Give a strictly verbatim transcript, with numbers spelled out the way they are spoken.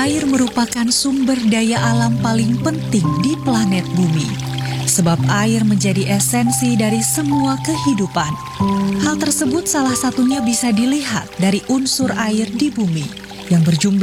air merupakan sumber daya alam paling penting di planet bumi. Sebab air menjadi esensi dari semua kehidupan. Hal tersebut salah satunya bisa dilihat dari unsur air di bumi yang berjumlah